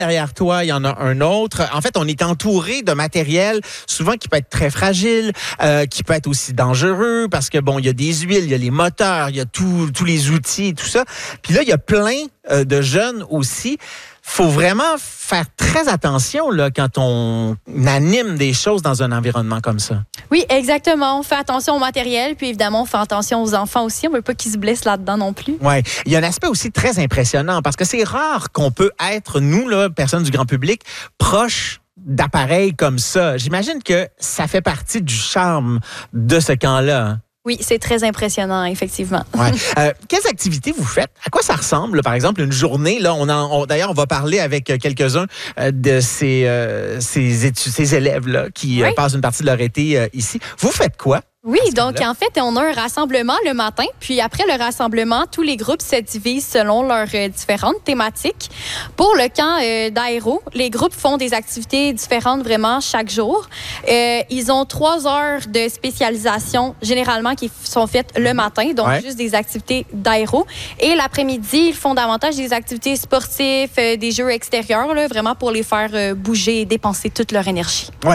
Derrière toi, il y en a un autre. En fait, on est entouré de matériel souvent qui peut être très fragile, qui peut être aussi dangereux parce que bon, il y a des huiles, il y a les moteurs, il y a tous les outils et tout ça. Puis là, il y a plein de jeunes aussi. Faut vraiment faire très attention là quand on anime des choses dans un environnement comme ça. Oui, exactement. On fait attention au matériel, puis évidemment, on fait attention aux enfants aussi. On ne veut pas qu'ils se blessent là-dedans non plus. Oui. Il y a un aspect aussi très impressionnant parce que c'est rare qu'on peut être, nous, là, personnes du grand public, proches d'appareils comme ça. J'imagine que ça fait partie du charme de ce camp-là. Hein? Oui, c'est très impressionnant, effectivement. Ouais. Quelles activités vous faites? À quoi ça ressemble, là, par exemple, une journée? Là, d'ailleurs, on va parler avec quelques-uns de ces élèves-là qui passent une partie de leur été ici. Vous faites quoi? Oui, donc en fait, on a un rassemblement le matin, puis après le rassemblement, tous les groupes se divisent selon leurs différentes thématiques. Pour le camp d'aéro, les groupes font des activités différentes vraiment chaque jour. Ils ont 3 heures de spécialisation généralement qui sont faites le matin, donc juste des activités d'aéro. Et l'après-midi, ils font davantage des activités sportives, des jeux extérieurs, là, vraiment pour les faire bouger et dépenser toute leur énergie. Oui.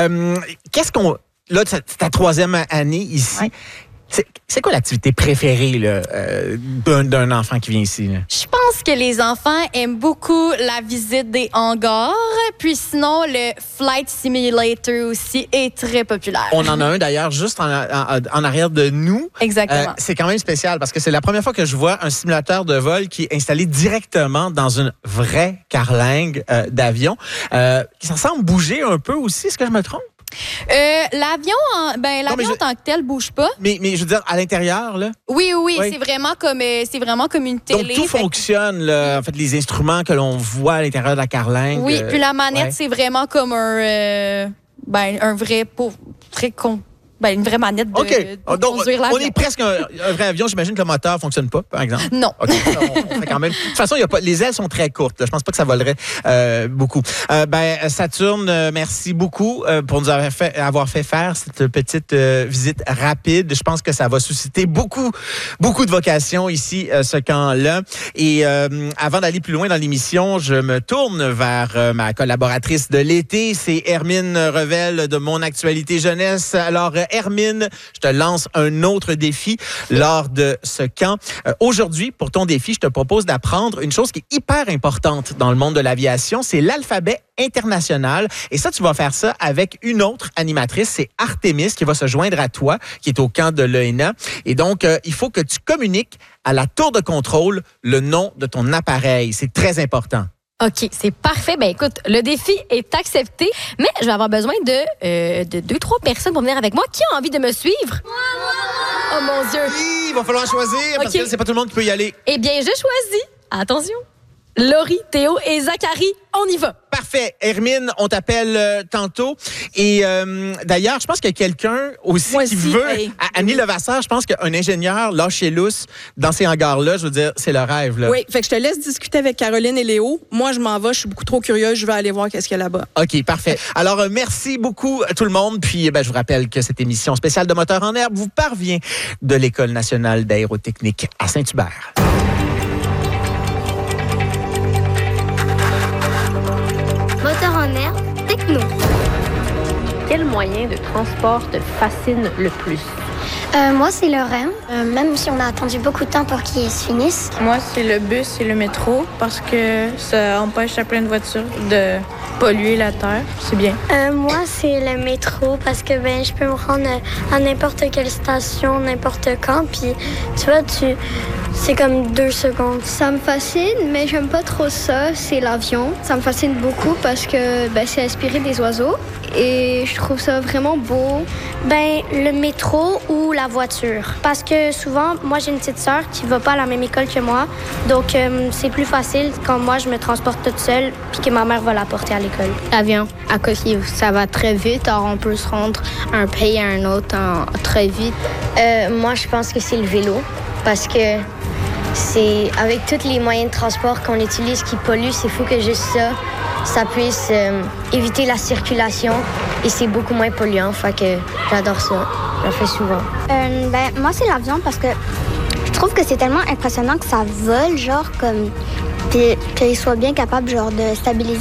Là, c'est ta 3e année ici. Ouais. C'est quoi l'activité préférée là, d'un enfant qui vient ici? Là? Je pense que les enfants aiment beaucoup la visite des hangars. Puis sinon, le Flight Simulator aussi est très populaire. On en a un d'ailleurs juste en arrière de nous. Exactement. C'est quand même spécial parce que c'est la première fois que je vois un simulateur de vol qui est installé directement dans une vraie carlingue d'avion. Ça semble bouger un peu aussi, est-ce que je me trompe? L'avion en tant que tel bouge pas. Mais je veux dire, à l'intérieur, là? Oui. C'est vraiment comme une télé. Donc, tout fonctionne, là, en fait, les instruments que l'on voit à l'intérieur de la carlingue. Oui, puis la manette, c'est vraiment comme un vrai une vraie manette de conduire l'avion. On est presque un vrai avion. J'imagine que le moteur ne fonctionne pas, par exemple. Non. Okay. On fait quand même. De toute façon, les ailes sont très courtes. Là. Je pense pas que ça volerait beaucoup. Saturne, merci beaucoup pour nous avoir fait faire cette petite visite rapide. Je pense que ça va susciter beaucoup de vocations ici, ce camp-là. Et avant d'aller plus loin dans l'émission, je me tourne vers ma collaboratrice de l'été. C'est Hermine Revel de Mon Actualité Jeunesse. Alors, Hermine, je te lance un autre défi lors de ce camp. Aujourd'hui, pour ton défi, je te propose d'apprendre une chose qui est hyper importante dans le monde de l'aviation, c'est l'alphabet international. Et ça, tu vas faire ça avec une autre animatrice, c'est Artémis, qui va se joindre à toi, qui est au camp de l'ENA. Et donc, il faut que tu communiques à la tour de contrôle le nom de ton appareil. C'est très important. OK, c'est parfait. Ben écoute, le défi est accepté, mais je vais avoir besoin de 2-3 personnes pour venir avec moi. Qui a envie de me suivre? Oh mon Dieu! Oui, il va falloir choisir parce que c'est pas tout le monde qui peut y aller. Eh bien, je choisis. Attention. Laurie, Théo et Zachary, on y va. Parfait. Hermine, on t'appelle tantôt. Et d'ailleurs, je pense qu'il y a quelqu'un aussi qui veut... Annie Levasseur, je pense qu'un ingénieur lâché lousse dans ces hangars-là, je veux dire, c'est le rêve. Là. Oui, fait que je te laisse discuter avec Caroline et Léo. Moi, je m'en vais, je suis beaucoup trop curieuse, je vais aller voir qu'est-ce qu'il y a là-bas. OK, parfait. Alors, merci beaucoup à tout le monde. Puis, je vous rappelle que cette émission spéciale de Moteur en herbe vous parvient de l'École nationale d'aérotechnique à Saint-Hubert. Moteur en herbe, techno. Quel moyen de transport te fascine le plus? Moi, c'est le REM, même si on a attendu beaucoup de temps pour qu'il se finisse. Moi, c'est le bus et le métro parce que ça empêche à plein de voitures de polluer la terre. C'est bien. Moi, c'est le métro parce que je peux me rendre à n'importe quelle station, n'importe quand. Puis, tu vois, c'est comme 2 secondes. Ça me fascine, mais j'aime pas trop ça. C'est l'avion. Ça me fascine beaucoup parce que c'est inspiré des oiseaux. Et je trouve ça vraiment beau. Le métro ou la voiture. Parce que souvent, moi, j'ai une petite sœur qui va pas à la même école que moi. Donc, c'est plus facile quand moi, je me transporte toute seule puis que ma mère va la porter à l'école. L'avion, à cause que ça va très vite. Alors, on peut se rendre d'un pays à un autre très vite. Moi, je pense que c'est le vélo. Parce que c'est avec tous les moyens de transport qu'on utilise qui polluent, c'est fou que juste ça puisse éviter la circulation et c'est beaucoup moins polluant. Fait que j'adore ça. Je le fais souvent. Moi, c'est l'avion parce que je trouve que c'est tellement impressionnant que ça vole, genre comme Puis qu'il soit bien capable, genre, de stabiliser